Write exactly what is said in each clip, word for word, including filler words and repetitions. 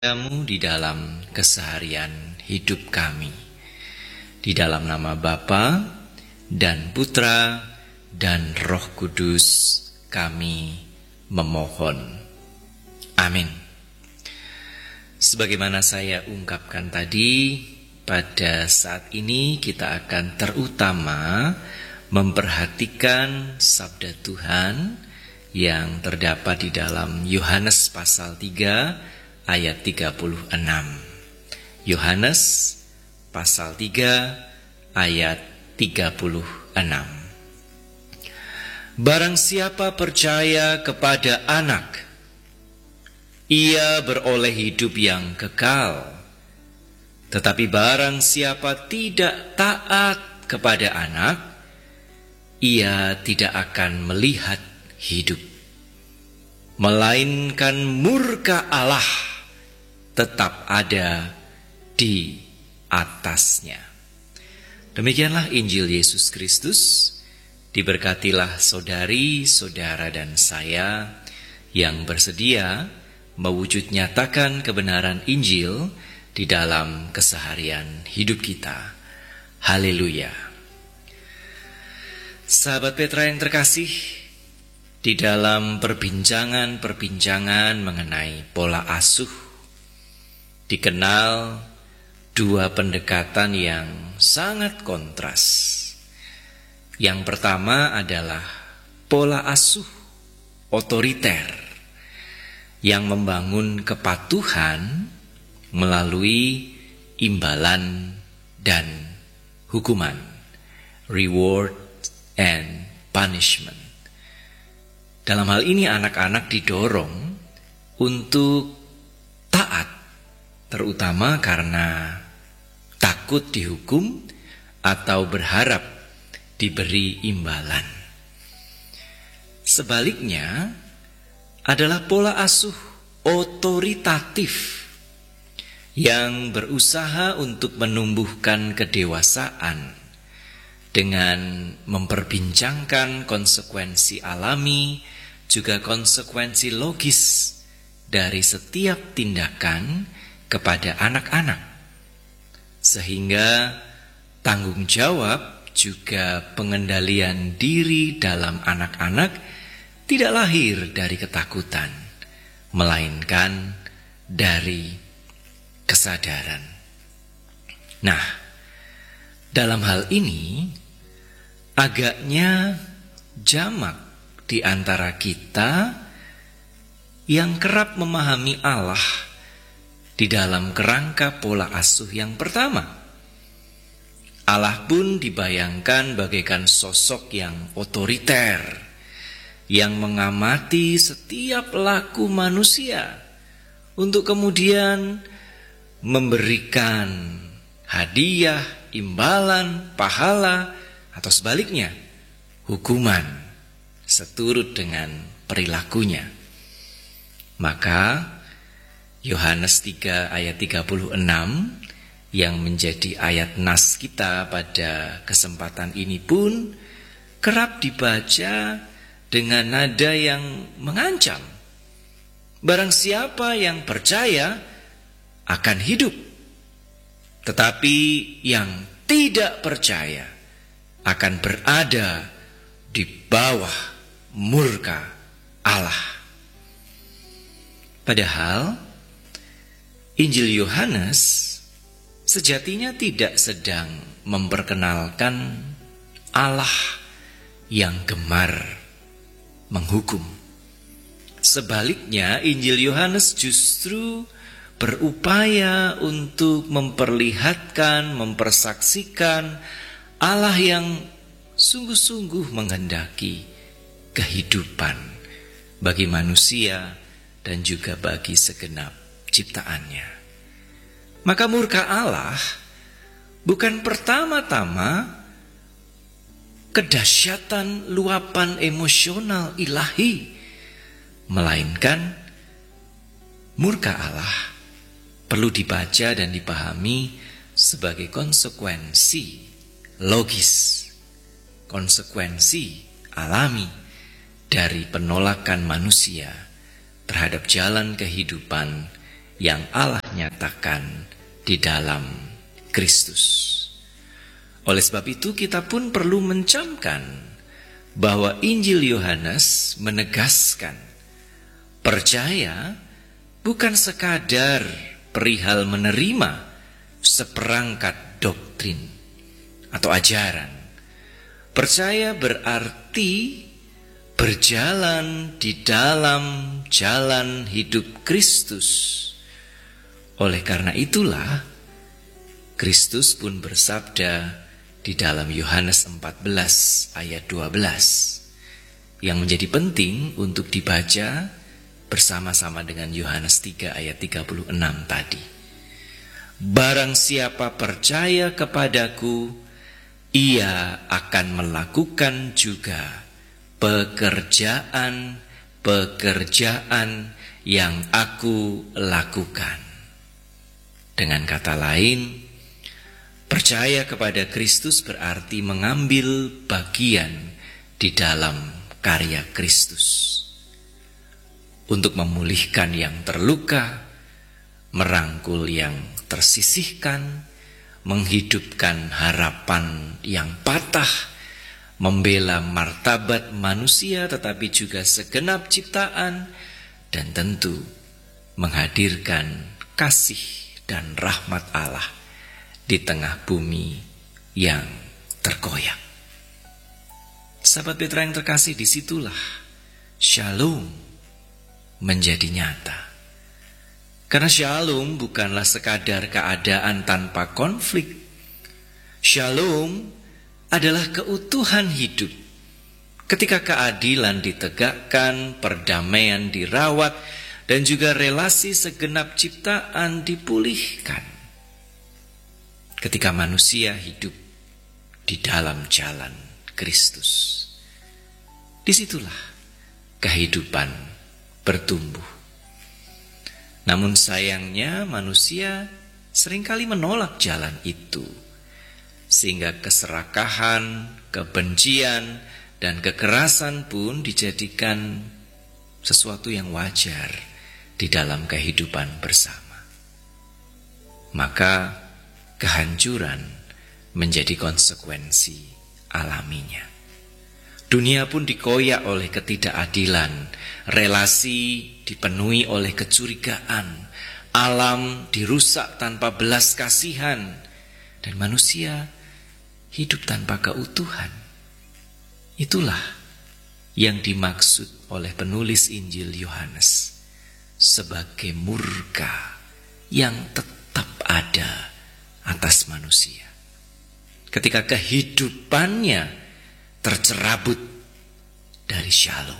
Kamu di dalam keseharian hidup kami. Di dalam nama Bapa dan Putra dan Roh Kudus kami memohon. Amin. Sebagaimana saya ungkapkan tadi, pada saat ini kita akan terutama memperhatikan sabda Tuhan yang terdapat di dalam Yohanes pasal tiga ayat tiga puluh enam. Yohanes pasal tiga ayat tiga puluh enam. Barang siapa percaya kepada Anak, ia beroleh hidup yang kekal. Tetapi barang siapa tidak taat kepada Anak, ia tidak akan melihat hidup, melainkan murka Allah tetap ada di atasnya. Demikianlah Injil Yesus Kristus. Diberkatilah saudari, saudara dan saya yang bersedia mewujud nyatakan kebenaran Injil di dalam keseharian hidup kita. Haleluya. Sahabat Petra yang terkasih, di dalam perbincangan-perbincangan mengenai pola asuh, dikenal dua pendekatan yang sangat kontras. Yang pertama adalah pola asuh otoriter yang membangun kepatuhan melalui imbalan dan hukuman, reward and punishment. Dalam hal ini anak-anak didorong untuk taat, terutama karena takut dihukum atau berharap diberi imbalan. Sebaliknya adalah pola asuh otoritatif yang berusaha untuk menumbuhkan kedewasaan dengan memperbincangkan konsekuensi alami, juga konsekuensi logis dari setiap tindakan kepada anak-anak, sehingga tanggung jawab juga pengendalian diri dalam anak-anak tidak lahir dari ketakutan, melainkan dari kesadaran. Nah, dalam hal ini agaknya jamak di antara kita yang kerap memahami Allah di dalam kerangka pola asuh yang pertama. Allah pun dibayangkan bagaikan sosok yang otoriter, yang mengamati setiap laku manusia untuk kemudian memberikan hadiah, imbalan, pahala, atau sebaliknya, hukuman seturut dengan perilakunya. Maka Yohanes tiga ayat tiga puluh enam yang menjadi ayat nas kita pada kesempatan ini pun kerap dibaca dengan nada yang mengancam. Barang siapa yang percaya akan hidup, tetapi yang tidak percaya akan berada di bawah murka Allah. Padahal Injil Yohanes sejatinya tidak sedang memperkenalkan Allah yang gemar menghukum. Sebaliknya, Injil Yohanes justru berupaya untuk memperlihatkan, mempersaksikan Allah yang sungguh-sungguh menghendaki kehidupan bagi manusia dan juga bagi segenap ciptaannya. Maka murka Allah bukan pertama-tama kedahsyatan luapan emosional ilahi, melainkan murka Allah perlu dibaca dan dipahami sebagai konsekuensi logis, konsekuensi alami dari penolakan manusia terhadap jalan kehidupan yang Allah nyatakan di dalam Kristus. Oleh sebab itu kita pun perlu mencamkan bahwa Injil Yohanes menegaskan percaya bukan sekadar perihal menerima seperangkat doktrin atau ajaran. Percaya berarti berjalan di dalam jalan hidup Kristus. Oleh karena itulah Kristus pun bersabda di dalam Yohanes empat belas ayat dua belas yang menjadi penting untuk dibaca bersama-sama dengan Yohanes tiga ayat tiga puluh enam tadi. Barang siapa percaya kepadaku, ia akan melakukan juga pekerjaan-pekerjaan yang aku lakukan. Dengan kata lain, percaya kepada Kristus berarti mengambil bagian di dalam karya Kristus untuk memulihkan yang terluka, merangkul yang tersisihkan, menghidupkan harapan yang patah, membela martabat manusia tetapi juga segenap ciptaan, dan tentu menghadirkan kasih dan rahmat Allah di tengah bumi yang terkoyak. Sahabat Petra yang terkasih, disitulah shalom menjadi nyata. Karena shalom bukanlah sekadar keadaan tanpa konflik. Shalom adalah keutuhan hidup. Ketika keadilan ditegakkan, perdamaian dirawat, dan juga relasi segenap ciptaan dipulihkan. Ketika manusia hidup di dalam jalan Kristus, disitulah kehidupan bertumbuh. Namun sayangnya manusia seringkali menolak jalan itu, sehingga keserakahan, kebencian, dan kekerasan pun dijadikan sesuatu yang wajar di dalam kehidupan bersama. Maka kehancuran menjadi konsekuensi alaminya. Dunia pun dikoyak oleh ketidakadilan, relasi dipenuhi oleh kecurigaan, alam dirusak tanpa belas kasihan, dan manusia hidup tanpa keutuhan. Itulah yang dimaksud oleh penulis Injil Yohanes sebagai murka yang tetap ada atas manusia. Ketika kehidupannya tercerabut dari shalom.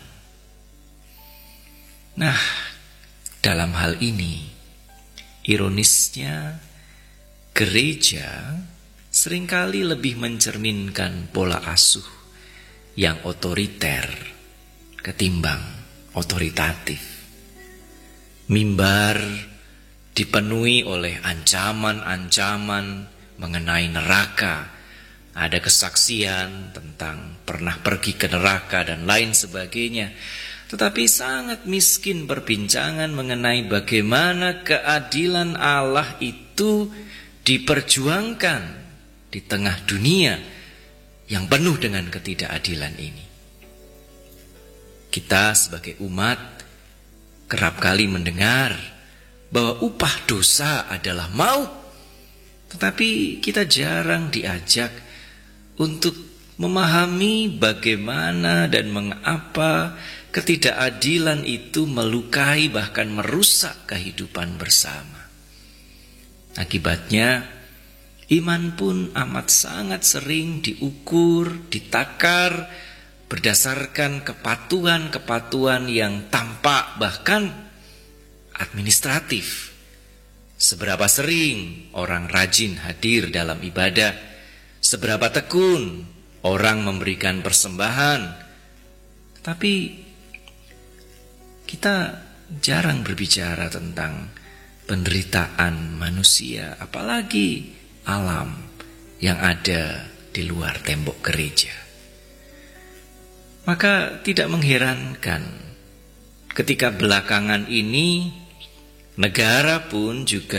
Nah, dalam hal ini, ironisnya, gereja seringkali lebih mencerminkan pola asuh yang otoriter ketimbang otoritatif. Mimbar dipenuhi oleh ancaman-ancaman mengenai neraka. Ada kesaksian tentang pernah pergi ke neraka dan lain sebagainya. Tetapi sangat miskin perbincangan mengenai bagaimana keadilan Allah itu diperjuangkan di tengah dunia yang penuh dengan ketidakadilan ini. Kita sebagai umat kerap kali mendengar bahwa upah dosa adalah maut. Tetapi kita jarang diajak untuk memahami bagaimana dan mengapa ketidakadilan itu melukai bahkan merusak kehidupan bersama. Akibatnya iman pun amat sangat sering diukur, ditakar berdasarkan kepatuhan-kepatuhan yang tampak bahkan administratif. Seberapa sering orang rajin hadir dalam ibadah, seberapa tekun orang memberikan persembahan. Tetapi kita jarang berbicara tentang penderitaan manusia, apalagi alam yang ada di luar tembok gereja. Maka tidak mengherankan ketika belakangan ini Negara pun juga